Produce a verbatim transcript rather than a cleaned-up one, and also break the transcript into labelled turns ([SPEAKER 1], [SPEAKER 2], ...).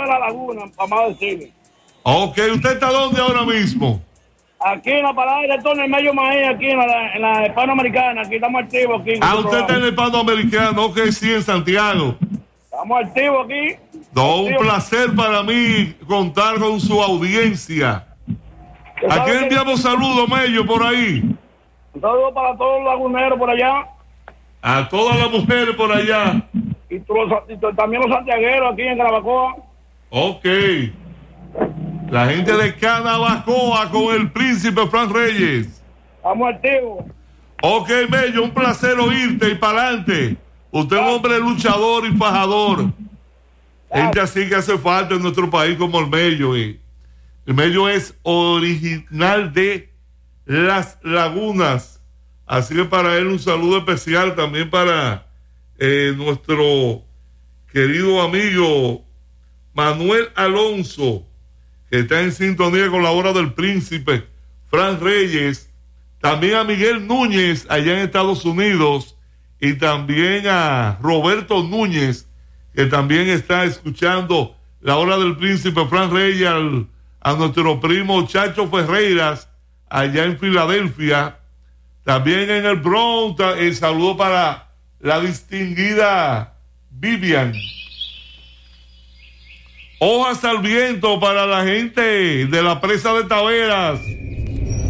[SPEAKER 1] de la laguna, para más decirle.
[SPEAKER 2] Ok, ¿usted está dónde ahora mismo?
[SPEAKER 1] Aquí en la parada de retorno, en medio maíz, aquí en la, en la hispanoamericana, aquí estamos activos. Aquí,
[SPEAKER 2] Ah, usted está en el Panamericano, ok, sí, en Santiago.
[SPEAKER 1] Estamos activos aquí.
[SPEAKER 2] No, un
[SPEAKER 1] activos.
[SPEAKER 2] placer para mí contar con su audiencia. ¿A quién enviamos saludos, Mello, por ahí?
[SPEAKER 1] Un saludo para todos los laguneros por allá.
[SPEAKER 2] A todas las mujeres por allá.
[SPEAKER 1] Y, los, y también los santiagueros aquí en Carabacoa.
[SPEAKER 2] Ok. La gente de Canabacoa con el príncipe Fran Reyes.
[SPEAKER 1] Estamos activos.
[SPEAKER 2] Ok, Mello, un placer oírte y para adelante. Usted es un hombre luchador y fajador. Gente así que hace falta en nuestro país como el Mello. Eh. El Mello es original de Las Lagunas. Así que para él un saludo especial también para eh, nuestro querido amigo Manuel Alonso, que está en sintonía con la hora del príncipe Fran Reyes, también a Miguel Núñez allá en Estados Unidos y también a Roberto Núñez, que también está escuchando la hora del príncipe Fran Reyes, al, a nuestro primo Chacho Ferreiras allá en Filadelfia, también en el Bronx. El saludo para la distinguida Vivian. Hojas al viento para la gente de la presa de Taveras.